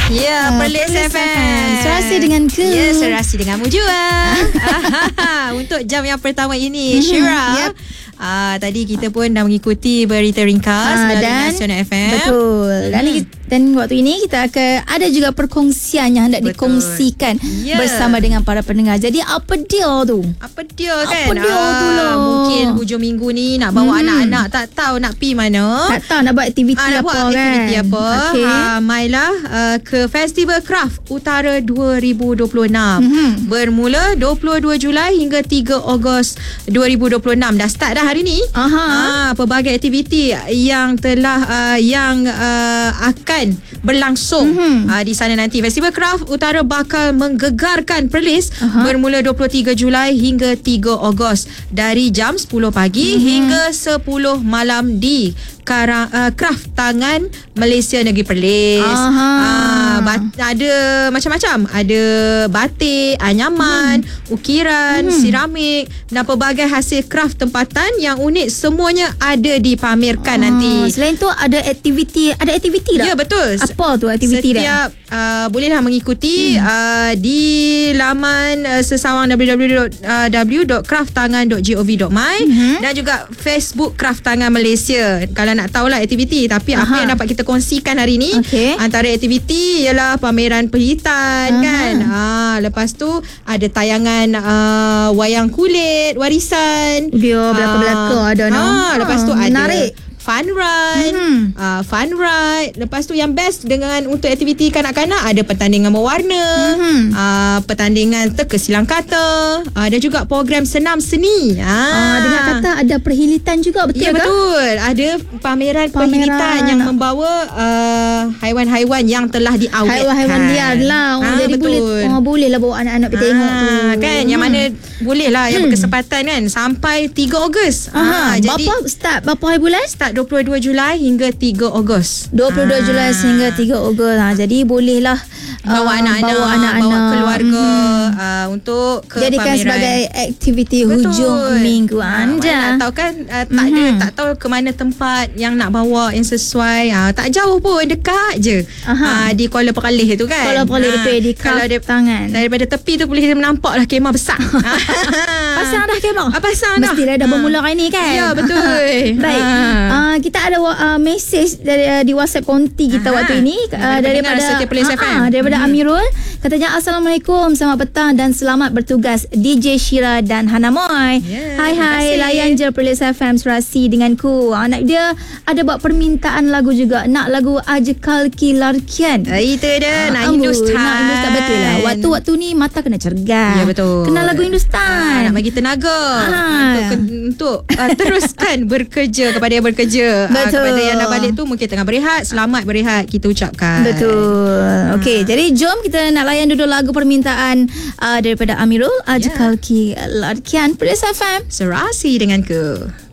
Ya, Perlis FM. Serasi denganku. Ya, serasi denganmu juga. Untuk jam yang pertama ini, Syira. Tadi kita pun dah mengikuti berita ringkas melalui Nasional FM. Betul. Dan waktu ini kita akan ada juga perkongsian yang hendak dikongsikan bersama dengan para pendengar. Jadi apa dia tu? Apa dia kan? Apa dia tu lah? Mungkin hujung minggu ni nak bawa anak-anak, tak tahu nak pergi mana. Tak tahu nak buat aktiviti nak apa buat kan? Aktiviti apa. Mailah ke Festival Craft Utara 2026. Bermula 22 Julai hingga 3 Ogos 2026. Dah start dah hari ni. Pelbagai aktiviti yang telah akan berlangsung di sana nanti. Festival Craft Utara bakal menggegarkan Perlis bermula 23 Julai hingga 3 Ogos dari jam 10 pagi hingga 10 malam di Kraft Tangan Malaysia Negeri Perlis. Ada macam-macam. Ada batik, anyaman, ukiran, seramik dan pelbagai hasil kraft tempatan yang unik, semuanya ada dipamerkan nanti. Selain tu ada aktiviti tak? Ya, betul. Apa tu aktiviti dia? Setiap bolehlah mengikuti di laman sesawang www.krafttangan.gov.my dan juga Facebook Kraft Tangan Malaysia. Kalau nak tahulah aktiviti, tapi apa yang dapat kita kongsikan hari ni, antara aktiviti ialah pameran perhitan kan. Lepas tu ada tayangan wayang kulit warisan. Dia belaka-belaka ada lepas tu ada menarik. Fun ride. Lepas tu yang best dengan untuk aktiviti kanak-kanak, ada pertandingan mewarna, pertandingan teka silang kata, ada juga program senam seni. Dengan kata ada perhilitan juga, betul ya, ke? Betul. Ada pameran perhilitan yang membawa haiwan-haiwan yang telah diawetkan. Haiwan-haiwan liar lah. Jadi boleh lah bawa anak-anak pergi tengok tu. Kan, yang mana boleh lah yang berkesempatan kan sampai 3 Ogos. Jadi berapa hari bulan? Start 22 Julai hingga 3 Ogos. 22 Julai hingga 3 Ogos. Jadi bolehlah bawa anak-anak, bawa keluarga untuk ke jadikan pameran sebagai aktiviti hujung minggu anda. Tak tahu kan, tak tahu ke mana tempat yang nak bawa yang sesuai. Tak jauh pun, dekat je. Di Kuala Peralih tu kan. Kuala Peralih betul, di Kraft Tangan. Daripada tepi tu boleh nampak lah kemah besar. Pasang dah kemah? Pasang dah. Mestilah dah bermula hari ni kan. Ya, betul. Baik. Kita ada mesej di WhatsApp konti kita waktu ini daripada daripada Amirul. Katanya, Assalamualaikum, selamat petang dan selamat bertugas DJ Syira dan Hana Moy. Hai, layan je Perlis FM serasi denganku. Anak dia ada buat permintaan lagu juga, nak lagu Ajkal Ki Larkian. Itu dia, nak Hindustan. Nak Hindustan, betul lah. Waktu ni mata kena cergas. Ya, betul. Kena lagu Hindustan. Nak bagi tenaga untuk teruskan bekerja kepada yang bekerja. Kepada yang dah balik tu mungkin tengah berehat, selamat berehat kita ucapkan. Betul. Okey, jadi jom kita nak layan dulu lagu permintaan daripada Amirul, Ajkal Ki Larkian, Perlis FM. Serasi denganku.